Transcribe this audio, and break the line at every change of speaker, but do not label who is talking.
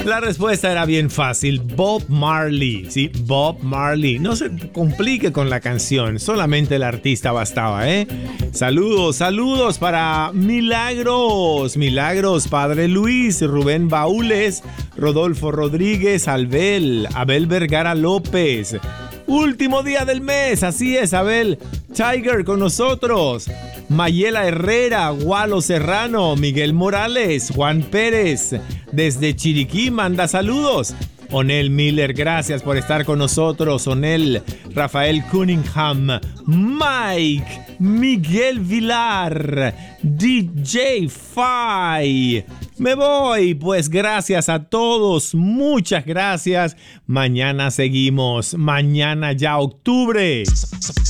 La respuesta era bien fácil, Bob Marley. Sí, Bob Marley. No se complique con la canción, solamente el artista bastaba, ¿eh? Saludos para Milagros, Padre Luis, Rubén Baúles, Rodolfo Rodríguez, Abel Vergara López. Último día del mes, así es, Abel. Tiger con nosotros. Mayela Herrera, Gualo Serrano, Miguel Morales, Juan Pérez, desde Chiriquí manda saludos. Onel Miller, gracias por estar con nosotros. Onel, Rafael Cunningham, Mike, Miguel Vilar, DJ Fai. Me voy, pues gracias a todos, muchas gracias. Mañana seguimos, mañana ya octubre.